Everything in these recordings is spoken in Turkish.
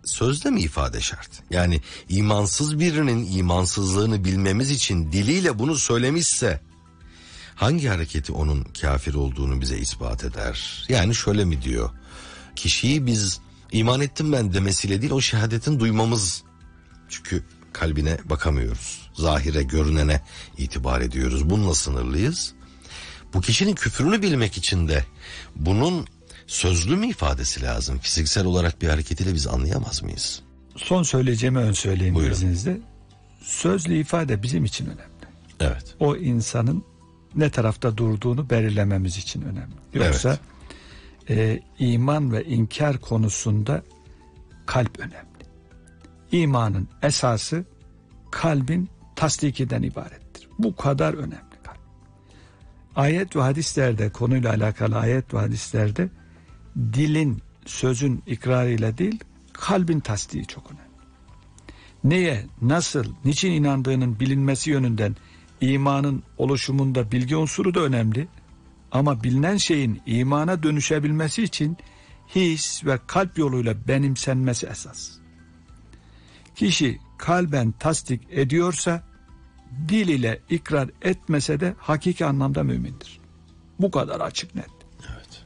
sözle mi ifade şart? Yani imansız birinin imansızlığını bilmemiz için diliyle bunu söylemişse hangi hareketi onun kafir olduğunu bize ispat eder? Yani şöyle mi diyor? Kişiyi biz iman ettim ben demesiyle değil, o şehadetin duymamız. Çünkü kalbine bakamıyoruz. Zahire, görünene itibar ediyoruz. Bununla sınırlıyız. Bu kişinin küfrünü bilmek için de bunun sözlü mü ifadesi lazım? Fiziksel olarak bir hareketiyle biz anlayamaz mıyız? Son söyleyeceğimi ön söyleyeyim Buyurun. izninizle. Sözlü ifade bizim için önemli. Evet. O insanın ne tarafta durduğunu belirlememiz için önemli. Yoksa iman ve inkar konusunda kalp önemli. İmanın esası kalbin tasdikinden ibarettir. Bu kadar önemli kalp. Ayet ve hadislerde, konuyla alakalı ayet ve hadislerde dilin, sözün ikrarıyla değil, kalbin tasdiği çok önemli. Neye, nasıl, niçin inandığının bilinmesi yönünden imanın oluşumunda bilgi unsuru da önemli. Ama bilinen şeyin imana dönüşebilmesi için his ve kalp yoluyla benimsenmesi esas. Kişi kalben tasdik ediyorsa, dil ile ikrar etmese de hakiki anlamda mümindir. Bu kadar açık net. Evet.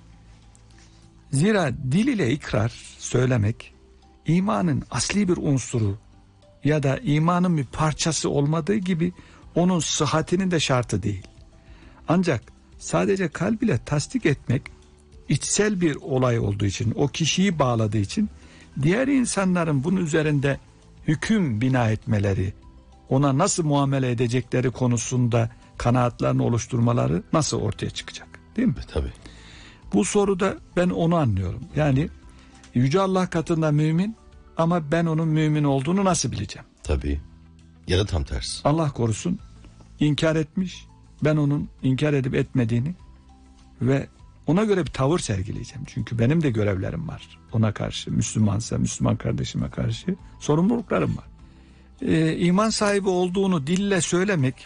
Zira dil ile ikrar söylemek imanın asli bir unsuru ya da imanın bir parçası olmadığı gibi onun sıhhatinin de şartı değil. Ancak sadece kalb ile tasdik etmek içsel bir olay olduğu için, o kişiyi bağladığı için diğer insanların bunun üzerinde hüküm bina etmeleri, ona nasıl muamele edecekleri konusunda kanaatlerini oluşturmaları nasıl ortaya çıkacak, değil mi? Tabii. Bu soruda ben onu anlıyorum. Yani Yüce Allah katında mümin ama ben onun mümin olduğunu nasıl bileceğim? Tabii. Ya da tam tersi. Allah korusun, inkar etmiş, ben onun inkar edip etmediğini ve ona göre bir tavır sergileyeceğim. Çünkü benim de görevlerim var ona karşı. Müslümansa Müslüman kardeşime karşı sorumluluklarım var. İman sahibi olduğunu dille söylemek,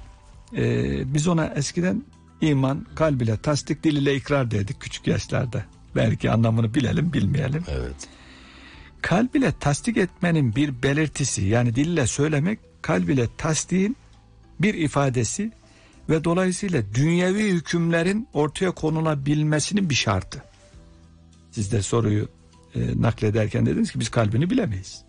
biz ona eskiden iman kalb ile tasdik, dil ile ikrar dedik küçük yaşlarda. Belki anlamını bilelim bilmeyelim. Evet. Kalb ile tasdik etmenin bir belirtisi, yani dille söylemek kalb ile tasdiğin bir ifadesi ve dolayısıyla dünyevi hükümlerin ortaya konulabilmesinin bir şartı. Siz de soruyu naklederken dediniz ki biz kalbini bilemeyiz.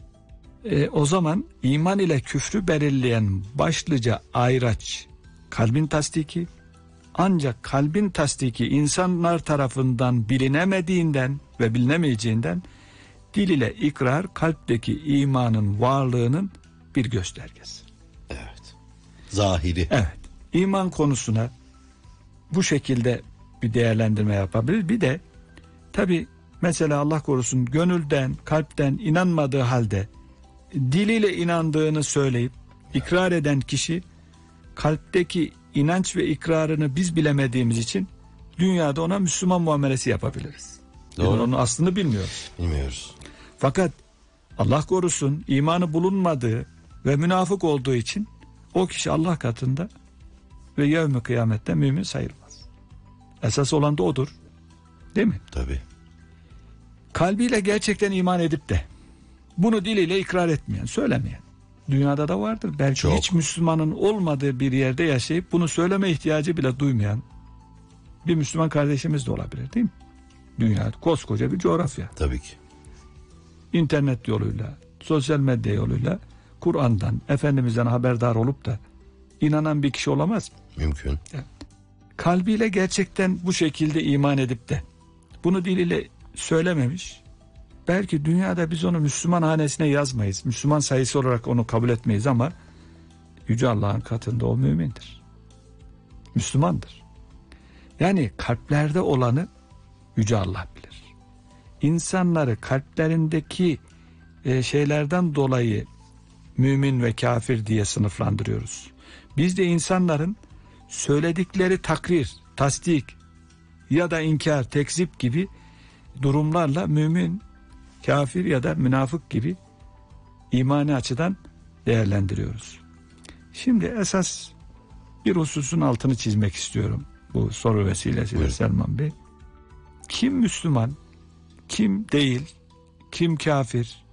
O zaman iman ile küfrü belirleyen başlıca ayraç kalbin tasdiki, ancak kalbin tasdiki insanlar tarafından bilinemediğinden ve bilinemeyeceğinden dil ile ikrar kalpteki imanın varlığının bir göstergesi. Evet. Zahiri. Evet. İman konusuna bu şekilde bir değerlendirme yapabilir. Bir de tabi mesela Allah korusun gönülden, kalpten inanmadığı halde diliyle inandığını söyleyip ikrar eden kişi kalpteki inanç ve ikrarını biz bilemediğimiz için dünyada ona Müslüman muamelesi yapabiliriz. Doğru. Onun aslını bilmiyoruz. Bilmiyoruz. Fakat Allah korusun imanı bulunmadığı ve münafık olduğu için o kişi Allah katında ve yevmi kıyamette mümin sayılmaz. Esas olan da odur. Değil mi? Tabii. Kalbiyle gerçekten iman edip de bunu diliyle ikrar etmeyen, söylemeyen dünyada da vardır. Belki çok. Hiç Müslümanın olmadığı bir yerde yaşayıp bunu söyleme ihtiyacı bile duymayan bir Müslüman kardeşimiz de olabilir, değil mi? Dünya koskoca bir coğrafya. Tabii ki. İnternet yoluyla, sosyal medya yoluyla Kur'an'dan, Efendimiz'den haberdar olup da inanan bir kişi olamaz mı? Mümkün. Evet. Kalbiyle gerçekten bu şekilde iman edip de bunu diliyle söylememiş, belki dünyada biz onu Müslüman hanesine yazmayız, Müslüman sayısı olarak onu kabul etmeyiz ama Yüce Allah'ın katında o mümindir, Müslümandır. Yani kalplerde olanı Yüce Allah bilir. İnsanları kalplerindeki şeylerden dolayı mümin ve kafir diye sınıflandırıyoruz. Biz de insanların söyledikleri takrir, tasdik ya da inkar, tekzip gibi durumlarla mümin, kafir ya da münafık gibi imani açıdan değerlendiriyoruz. Şimdi esas bir hususun altını çizmek istiyorum bu soru vesilesiyle Selman Bey. Kim Müslüman, kim değil, kim kafir,